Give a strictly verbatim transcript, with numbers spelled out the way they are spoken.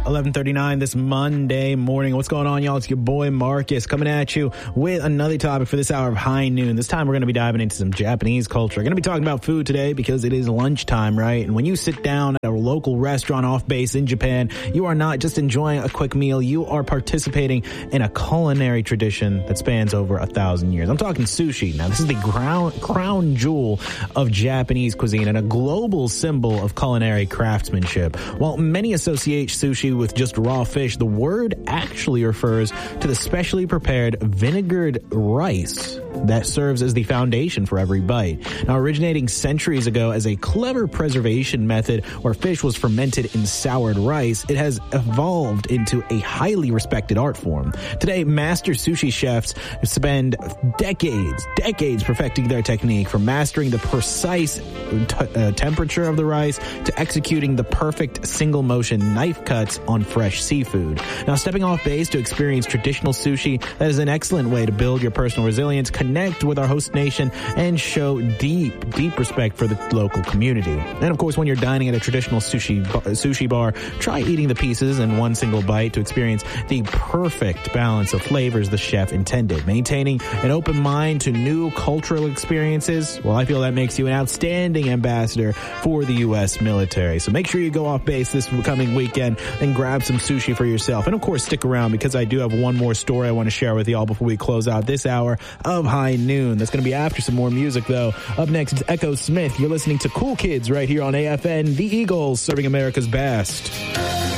eleven thirty-nine this Monday morning. What's going on, y'all? It's your boy Marcus coming at you with another topic for this hour of High Noon. This time we're going to be diving into some Japanese culture. We're going to be talking about food today because it is lunchtime, right? And when you sit down at a local restaurant off base in Japan, you are not just enjoying a quick meal. You are participating in a culinary tradition that spans over a thousand years. I'm talking sushi. Now, this is the crown, crown jewel of Japanese cuisine and a global symbol of culinary craftsmanship. While many associate sushi with just raw fish, the word actually refers to the specially prepared vinegared rice that serves as the foundation for every bite. Now, originating centuries ago as a clever preservation method where fish was fermented in soured rice, it has evolved into a highly respected art form. Today, master sushi chefs spend decades, decades perfecting their technique, from mastering the precise t- uh, temperature of the rice to executing the perfect single motion knife cuts on fresh seafood. Now, stepping off base to experience traditional sushi, that is an excellent way to build your personal resilience, connect with our host nation, and show deep, deep respect for the local community. And of course, when you're dining at a traditional sushi bar, sushi bar, try eating the pieces in one single bite to experience the perfect balance of flavors the chef intended. Maintaining an open mind to new cultural experiences, well, I feel that makes you an outstanding ambassador for the U S military. So make sure you go off base this coming weekend and grab some sushi for yourself. And of course, stick around because I do have one more story I want to share with y'all before we close out this hour of High Noon. That's going to be after some more music, though. Up next, it's Echo Smith. You're listening to Cool Kids right here on A F N, the Eagles, serving America's best.